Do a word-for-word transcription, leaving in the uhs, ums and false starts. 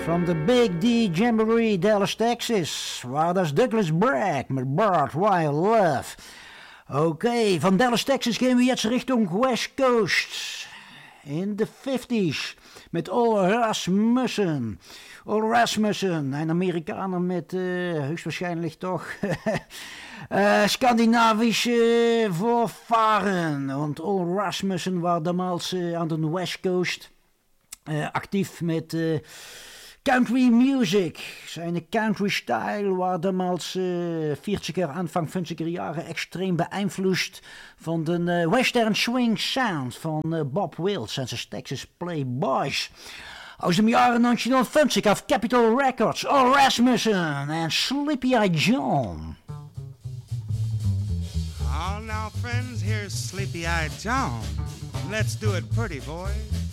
From the Big D Jamboree, Dallas, Texas. Waar dat is Douglas Bragg met Bart Wild Love. Oké, okay, van Dallas, Texas gaan we jetzt richting West Coast. In de fifties met Ol Rasmussen. Ol Rasmussen, een Amerikaner met uh, hoogstwaarschijnlijk toch uh, Scandinavische voorvaren. Want Ol Rasmussen was damals uh, aan de West Coast uh, actief met uh, country music. Zijn country style was damals uh, veertiger, Anfang vijftiger jaren extreem beïnvloed van de uh, western swing sound van uh, Bob Wills en zijn Texas Playboys. Aus dem Jahre negenzehnhundertfünfzig auf Capitol Records, Ol Rasmussen en Sleepy-Eyed John. All now friends, here's Sleepy-Eyed John. Let's do it pretty, boys.